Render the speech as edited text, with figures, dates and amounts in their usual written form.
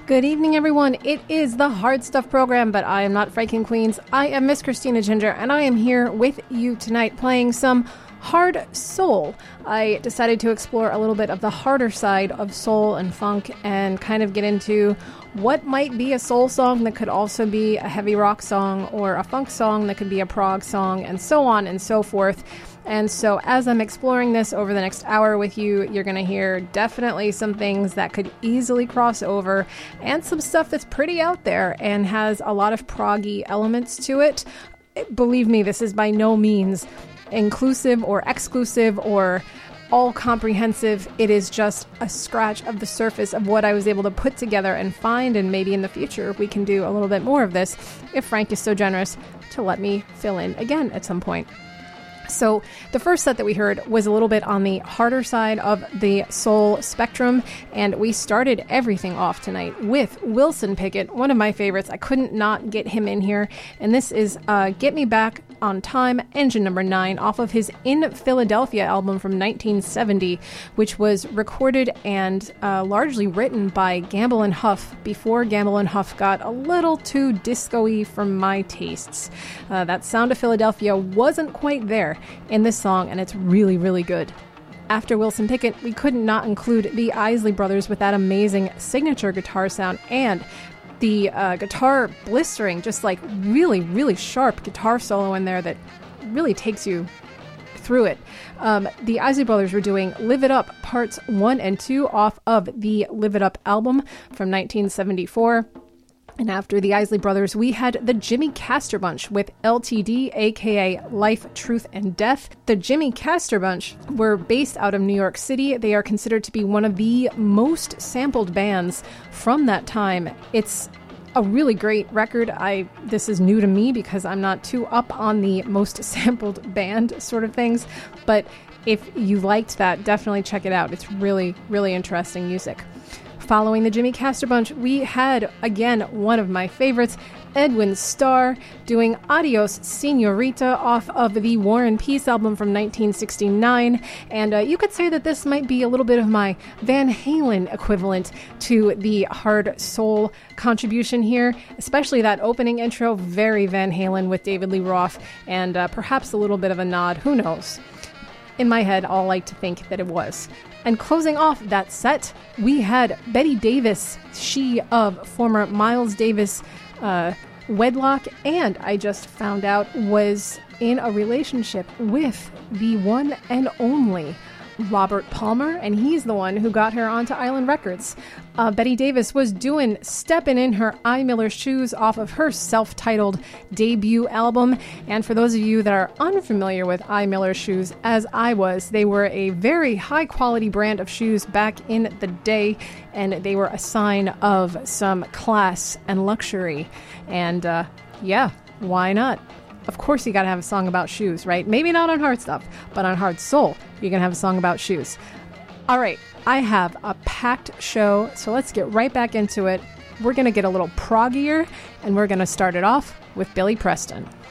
Good evening, everyone. It is the Hard Stuff program, but I am not Franken Queens. I am Miss Christina Ginger, and I am here with you tonight playing some hard soul. I decided to explore a little bit of the harder side of soul and funk and kind of get into what might be a soul song that could also be a heavy rock song, or a funk song that could be a prog song, and so on and so forth. And so as I'm exploring this over the next hour with you, you're going to hear definitely some things that could easily cross over, and some stuff that's pretty out there and has a lot of proggy elements to it. Believe me, this is by no means inclusive or exclusive or all comprehensive. It is just a scratch of the surface of what I was able to put together and find, and maybe in the future we can do a little bit more of this if Frank is so generous to let me fill in again at some point. So the first set that we heard was a little bit on the harder side of the soul spectrum, and we started everything off tonight with Wilson Pickett, one of my favorites. I couldn't not get him in here, and this is Get Me Back on Time, Engine Number 9, off of his In Philadelphia album from 1970, which was recorded and largely written by Gamble and Huff before Gamble and Huff got a little too disco-y for my tastes. That sound of Philadelphia wasn't quite there in this song, and it's really, really good. After Wilson Pickett, we could not include the Isley Brothers with that amazing signature guitar sound and the guitar blistering, just like really, really sharp guitar solo in there that really takes you through it. The Isley Brothers were doing Live It Up Parts 1 and 2 off of the Live It Up album from 1974. And after the Isley Brothers, we had the Jimmy Castor Bunch with LTD, aka Life, Truth, and Death. The Jimmy Castor Bunch were based out of New York City. They are considered to be one of the most sampled bands from that time. It's a really great record. This is new to me because I'm not too up on the most sampled band sort of things. But if you liked that, definitely check it out. It's really, really interesting music. Following the Jimmy Castor Bunch, we had, again, one of my favorites, Edwin Starr, doing Adios Senorita off of the War and Peace album from 1969. And you could say that this might be a little bit of my Van Halen equivalent to the hard soul contribution here, especially that opening intro, very Van Halen with David Lee Roth, and perhaps a little bit of a nod, who knows. In my head, I'll like to think that it was. And closing off that set, we had Betty Davis, she of former Miles Davis wedlock, and I just found out was in a relationship with the one and only Robert Palmer, and he's the one who got her onto Island Records. Betty Davis was doing Steppin' in Her I. Miller Shoes off of her self-titled debut album, and for those of you that are unfamiliar with I. Miller Shoes, as I was, they were a very high-quality brand of shoes back in the day, and they were a sign of some class and luxury, and yeah, why not? Of course you gotta have a song about shoes, right? Maybe not on Hard Stuff, but on Hard Soul, you're gonna have a song about shoes. All right, I have a packed show, so let's get right back into it. We're gonna get a little proggier, and we're gonna start it off with Billy Preston.